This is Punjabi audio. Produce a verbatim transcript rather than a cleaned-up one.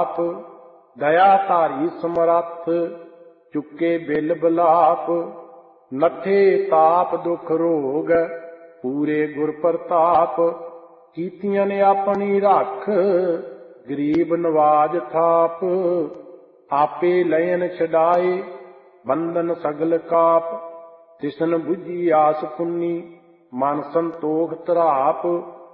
ਪ੍ਰਤਾਪ, ਦਇਆ ਧਾਰੀ ਸਮਰੱਥ, ਚੁੱਕੇ ਬਿਲ ਬਿਲਾਪ, ਨੱਠੇ ਤਾਪ ਦੁਖ ਰੋਗ, ਪੂਰੇ ਗੁਰ ਪ੍ਰਤਾਪ। ਕੀਤੀਆਂ ਨੇ ਆਪਣੀ ਰੱਖ, ਗਰੀਬ ਨਵਾਜ ਥਾਪ, ਆਪੇ ਲयन ਛਡਾਏ, ਬੰਧਨ ਸਗਲ ਕਾਪ। ਤਿਸਨ ਬੁਝੀ ਆਸ ਪੁੰਨੀ, ਮਨ ਸੰਤੋਖ ਤਰਾਪ,